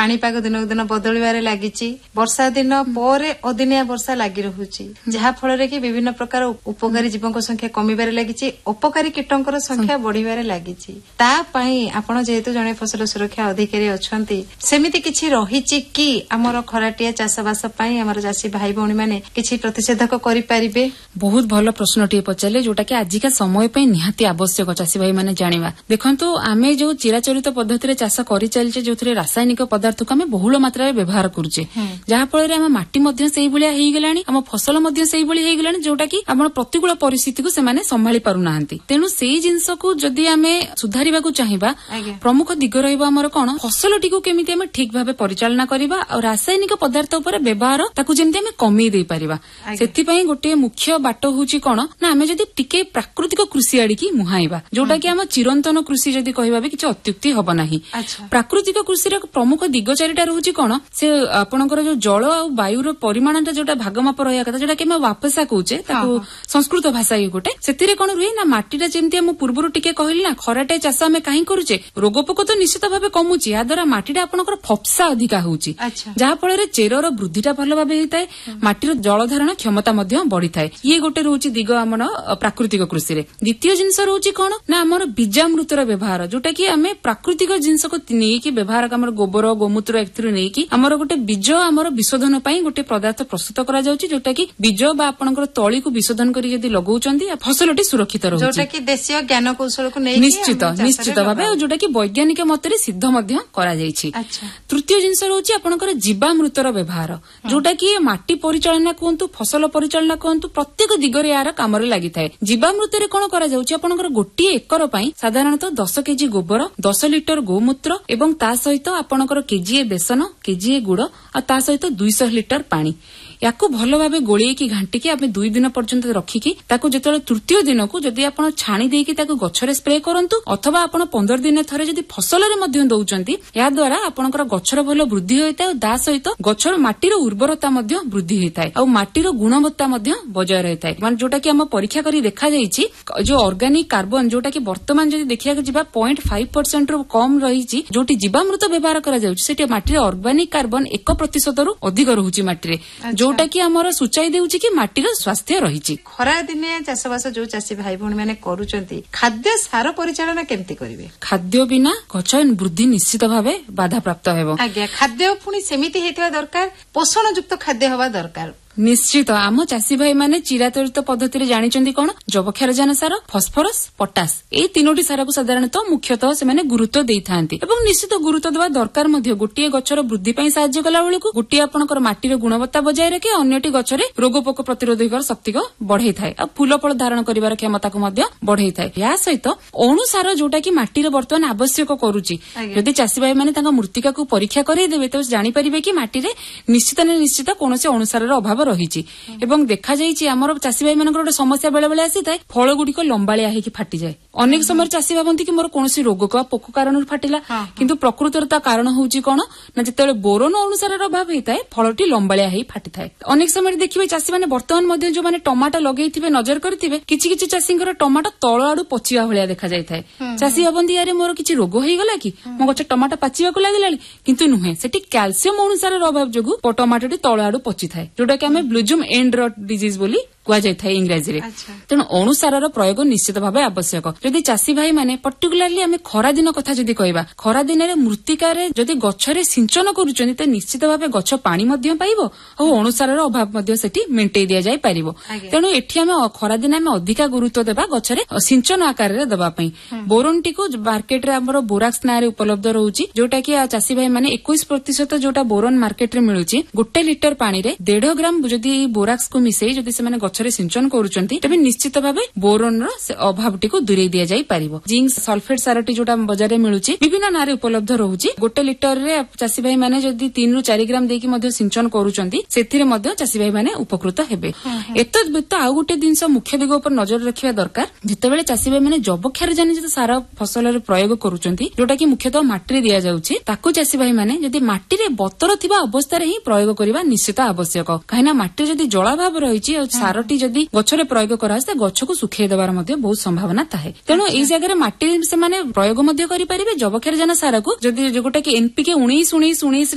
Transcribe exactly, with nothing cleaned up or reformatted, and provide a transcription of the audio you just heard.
पाणीपाग दिन दिन बदलिबारे लागिछि वर्षा दिन परे अदिनिया वर्षा लागि रहुछि जहा फल कि विभिन्न प्रकार उपकारी जीवों संख्या कमिबारे लागिछि उपकारी कीटंकर संख्या बढ़िबारे लागिछि ता पई आपण जेहेतु जने फसल सुरक्षा अधिकारी अछंती सेमिति किछि रहिछि कि हमर खराटिया चाषबास पई हमर चाषी भाई भौणी माने किछि प्रतिषेधक करि परिबे। बहुत भलो प्रश्नटी पचारे जोटा कि आजिका समय पई निहाती आवश्यक चाषी भाई माने जानिबा। देखंतु आमे जो चिराचरित पद्धति रे चाष करि चलचे जोथरे रासायनिक पदार्थ को आमे बहुल मात्रा रे व्यवहार करूचे जहा फल रे हम माटी मध्ये सेही भलिया हेई गेलानी हम फसल मध्ये सेही भली हेई गेलानी जोटा कि आपण प्रतिकूल परिस्थिति को से माने संभाली पारु नाहंती तेनु सेही जिंस को जदी आमे सुधारिबा को चाहिबा प्रमुख दिग रहइबा हमर कोन फसलटी को केमिति आमे ठीक भाबे परिचालना करिबा और रासायनिक पदार्थ ऊपर व्यवहार ताकू जेमति आमे कमी देई परिबा। सेति पई गोटे मुख्य बाट होउची कोन ना आमे जदी टिके प्राकृतिक कृषि आडी की मुहाइबा जोटा कि हम चिरंतन कृषि जदी कहिबा बे किछ अत्युक्ति हबो नाही। प्राकृतिक कृषि रे प्रमुख दिग चारिटा रहउची कोन से आपनकर जो जल आ वायु रो परिमाणटा जोटा भागमाप रहया कथा जोटा कि हम वापसा कहूचे ताकू संस्कृत भाषा ये गोटे सेतिरे कोन रुई ना माटीटा जेमति हम पूर्वरु टिके कहली ना खराटे चाष आमे काहे करूचे रोगपोक तो निश्चित भाबे कमुची या द्वारा माटीटा आपनकर फपसा अधिका होउची जहा फल रे चेरर वृद्धिटा भलो भाबे हेताय माटीर जल धारण क्षमता मध्ये बढ़ी थाए ये गोटे रहउची दिग हमर प्राकृतिक कृषि रे। द्वितीय जिंस रहउची कोन ना हमर बीजामृतर व्यवहार जोटा कि आमे प्राकृतिक जिंस को नेई कि व्यवहार हमर गोबर गोमूत्र एकथुरु नेई कि हमर गोटे बीज हमर विशोधन पई गोटे पदार्थ प्रस्तुत करा जाउची जोटा कि बीज बा आपनकर तळी को विशोधन करी यदि लगौचंदी फसलटी सुरक्षित रहउची जोटा कि देशीय ज्ञान कौशल को नेई निश्चित निश्चित भाबे जोटा कि वैज्ञानिक मतरे सिद्ध मध्ये करा जायछि। तृतीय जिंस रहउची आपनकर जीवामृतर व्यवहार जोटा कि माटी परिचालना कोंतु फसल परिचालना कोंतु प्रत्येक दिगरे यार कामरे लागि थाए। जीवामृतरे कोन करा जाउची आपनकर गोटी एकर पई साधारणतः दस केजी गोबर दस लिटर गोमूत्र एवं ता सहित आपनकर केजीए बेसन केजीए गुड़ आ ता सहित दुईश लिटर पानी याकू भलो भाबे गोळी की घांटी की आपने दुई दिन पर्यंत रखिकी ताकू जेतले तृतीय दिन को जदि आपण छाणी देकी ताकू गछरे स्प्रे करंतु अथवा आपण पंद्रह दिन थरे जदि फसल रे मध्ये दउचंती या द्वारा आपनकर गछर भलो वृद्धि होइताय दा सहित गछर माटीर उर्वरता मध्ये वृद्धि होइताय आ माटीर गुणवत्ता मध्ये बजाय रहइताय मान जोटा कि हम परीक्षा करी देखा जाईची जो ऑर्गेनिक कार्बन जोटा कि वर्तमान जदि देखिया के जिबा zero point five percent रो कम रहिची जोटी जीवामृत व्यवहार करा जाउची सेठी माटीर ऑर्गेनिक कार्बन एक प्रतिशत रो अधिक रहउची माटी रे जोटा कि हमर सूचाई देउची कि माटीर स्वास्थ्य रहिची। खरा दिने चाषबास जो चाषी भाई भौणी माने करूचंती खाद्य सार परिचालना केमती करिवे खाद्य बिना गछ वृद्धि निश्चित भाबे बाधा प्राप्त हेबो। आज्ञा खाद्य पुनी सेमिति हेतिवा दरकार पोषण युक्त खाद्य हवा दरकार निश्चित आम चाषी भाई माने चिराचरित पद्धति जानी कौन जबक्षारजान सार फस्फरस पटास ए तीनोटी सार को साधारणतः मुख्यतः से गुरुत्व दे था निश्चित गुरुत्व देवा दरकार गोटे गछर वृद्धि साहाय्य कला बेलू गोटे आपंकर माटीर गुणवत्ता बजाय रखे अन्यटी गछरे रोगपोक प्रतिरोधक शक्ति को बढ़ई थाए और फूल फल धारण कर क्षमता को बढ़ई थाए। या सहित अणु सार जोटा कि माटीर बर्तमान आवश्यक करुच्ची यदि चाषी भाई माने मृत्तिका को परीक्षा करदेवे तो जानीपारे कि माटीरे निश्चित निश्चित कौन अणुसार अभाव रही एवं देखा जाइए आमर चाषी भाई मान गोटे समस्या बेले बेले आसी थाए फल गुड़िक लंबाଳିया होगी फाटी जाए अनेक समय चाषी भावती कि मोर कौन रोग का पोक कारण फाटिला किंतु प्रकृतर ता कारण होउची कोन ना जेतेबेले बोरोन अनुसार अभाव होता है फलटी लंबाଳିया होई फाटी थाए। अनेक समय देखिबे चाषी माने वर्तमान मध्ये जो माने टमाटो लगेइथिबे नजर करथिबे किछि किछि चाषींकर टमाटो तळ आडू पचिवा भलिया देखा जाय थाए चाषी भावती यारे मोर किछि रोग होई गला कि मो गछ टमाटो पाचिवा को लागिलाली किंतु नुहे सेठी कैल्शियम अनुसार अभाव जोगु टमाटोटी तळ आडू पचि थाए जोटा कि हमें ब्लूजूम एंड रट डिजीज बोली कुआଯାଇଥାଏ इंग्राजी रे तेणु अणुसार प्रयोग निश्चित भाव आवश्यक। जदि चाषी भाई माने पर्टिकुलारली आमे खरा दिन कथा जदि कहबा खरा दिन रे मृत्तिकारे जदि गछरे सिंचन करूचनी त निश्चित भाव गछ पानी मध्य पाइबो और अणुसार अभाव मध्य सेठी मेंटेई दिया जाय परिबो। तेणु एठी आमे खरा दिन आमे अधिका गुरुत्व देबा गछरे सिंचन आकार रे देबा पई बोरोनटी को मार्केट रे हमरो बोराक्स नारे उपलब्ध रहउची जोटा कि चाषी भाई माने इक्कीस प्रतिशत जोटा बोरोन मार्केट रे मिलुची गोटे लिटर पानी रे डेढ़ ग्राम जदि बोराक्स को मिसई जदि से माने गछरे सिंचन करूचंती तबे निश्चित भाबे बोरोन रो अभावटी को दूरेई दिया जाय परिबो। जिंक सल्फेट सारटी जोटा बाजार रे मिलुची विभिन्न नारे उपलब्ध रहउची गोटे लिटर रे चाषी भाई माने जदि तीन रु चार ग्राम देकी मध्ये सिंचन करूचंती सेथिरे मध्ये चाषी भाई माने उपकृत हेबे। एत व्यतीत आ गोटे जिंस मुख्य दिग उपर नजर रखिबा दरकार जेतेबेले चाषी भाई माने जबक्षार जानि जे सारा फसल रे प्रयोग करूचंती जोटा कि मुख्यतः माटी रे दिया जाउची ताकू चाषी भाई माने जदि माटी रे बतर थिबा अवस्था रे ही प्रयोग करबा निश्चित आवश्यक काहेना माटी जदि जलाभाव रहिची और सारटी जदि गछरे प्रयोग करा से गछ को सुखाई देबार मध्ये बहुत संभावना थाए। तेणु एई जगह माटी से माने प्रयोग मध्ये करि परिबे जबक्षार जान सार को जदि गोटा कि एनपीके उन्नीस उन्नीस उन्नीस